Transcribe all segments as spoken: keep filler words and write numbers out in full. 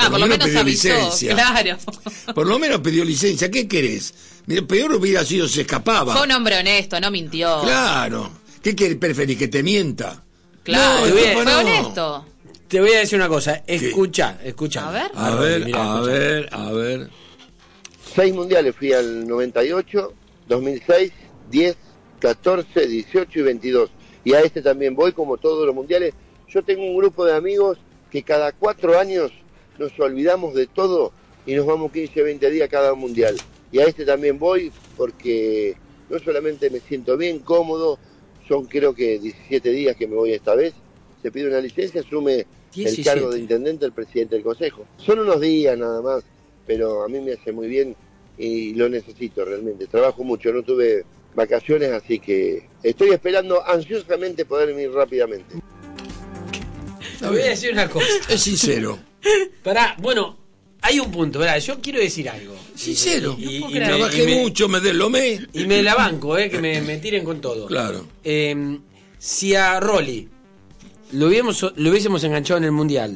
Ah, por lo menos, pidió avisó, licencia. claro. Por lo menos pidió licencia. ¿Qué querés? Mira, peor hubiera sido se escapaba. Fue un hombre honesto, no mintió. Claro. ¿Qué querés, preferís, que te mienta? Claro, No, fue tipo, no. honesto. Te voy a decir una cosa, escucha, escucha. A ver. A ver, a ver, a ver. Seis mundiales fui al noventa y ocho, dos mil seis, diez, catorce, dieciocho y veintidós. Y a este también voy, como todos los mundiales. Yo tengo un grupo de amigos que cada cuatro años nos olvidamos de todo y nos vamos quince, veinte días cada mundial. Y a este también voy porque no solamente me siento bien, cómodo, son creo que diecisiete días que me voy esta vez. Se pide una licencia, asume diecisiete. El cargo de intendente el presidente del consejo. Son unos días nada más, pero a mí me hace muy bien y lo necesito realmente. Trabajo mucho, no tuve vacaciones, así que estoy esperando ansiosamente poder ir rápidamente. Te voy a decir una cosa. Es sincero. Pará, bueno, hay un punto, ¿verdad? Yo quiero decir algo. Sincero. Y, y, no y me, trabajé y me, mucho, me deslomé. Y me la banco, eh, que me, me tiren con todo. Claro. Eh, si a Rolly lo hubiésemos, lo hubiésemos enganchado en el Mundial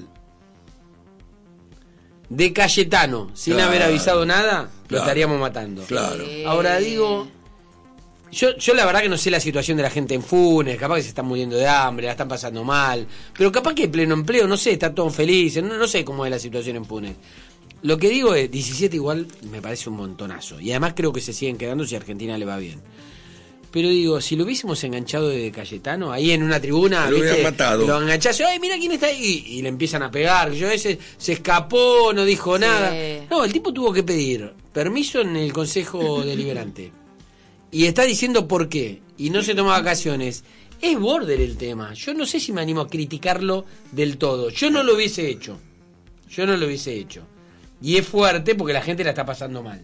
de Cayetano, sin claro, haber avisado nada, claro, lo estaríamos matando. Claro. Ahora digo, yo, yo la verdad que no sé la situación de la gente en Funes, capaz que se están muriendo de hambre, la están pasando mal, pero capaz que pleno empleo, no sé, están todos felices, no, no sé cómo es la situación en Funes. Lo que digo es, diecisiete igual me parece un montonazo, y además creo que se siguen quedando si a Argentina le va bien. Pero digo, si lo hubiésemos enganchado de Cayetano, ahí en una tribuna, lo ¿viste? hubieran matado. Lo enganchás, ay, mira quién está ahí, y, y le empiezan a pegar. Yo ese se escapó, no dijo Sí. nada. No, el tipo tuvo que pedir permiso en el Consejo Deliberante. Y está diciendo por qué. Y no se toma vacaciones. Es border el tema. Yo no sé si me animo a criticarlo del todo. Yo no lo hubiese hecho. Yo no lo hubiese hecho. Y es fuerte porque la gente la está pasando mal.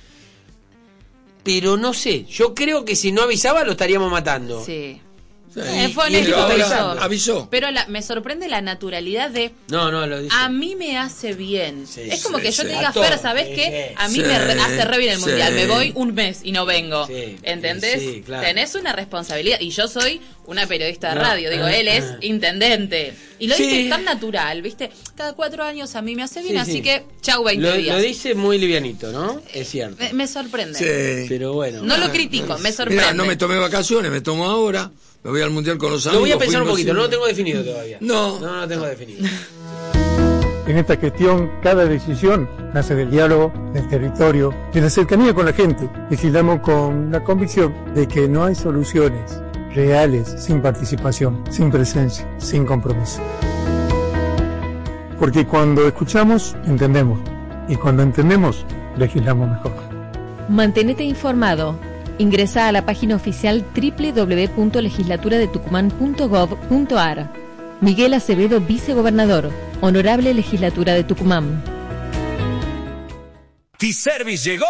Pero no sé, yo creo que si no avisaba lo estaríamos matando. Sí. Sí. Eh, fue Y- y honesto, ahora avisó. avisó. Pero la, me sorprende la naturalidad de No, no, lo dice. a mí me hace bien. Sí, es como sí, que yo sí. te diga, A todos, Fer, ¿sabés sí, qué? sí. A mí Sí, me re- hace re bien el sí. mundial. Me voy un mes y no vengo. Sí, ¿Entendés? sí, claro. Tenés una responsabilidad. Y yo soy una periodista de No, radio. Digo, ah, él es ah. intendente. Y lo Sí. dice tan natural, ¿viste? Cada cuatro años a mí me hace bien, Sí, así sí. que chau veinte Lo, días. lo dice muy livianito, ¿no? Es cierto. Me, me sorprende. Sí. Pero bueno. No lo critico, me sorprende. Mira, no me tomé vacaciones, me tomo ahora. Me voy al mundial con los amigos. Lo voy a pensar un fuimos poquito, sin- no lo tengo definido todavía. No. No, no lo tengo definido. En esta gestión, cada decisión nace del diálogo, del territorio, de la cercanía con la gente. Legislamos con la convicción de que no hay soluciones reales sin participación, sin presencia, sin compromiso. Porque cuando escuchamos, entendemos. Y cuando entendemos, legislamos mejor. Mantenete informado. Ingresa a la página oficial doble u doble u doble u punto legislatura de tucumán punto gov punto ar. Miguel Acevedo, vicegobernador. Honorable Legislatura de Tucumán. T-Service llegó.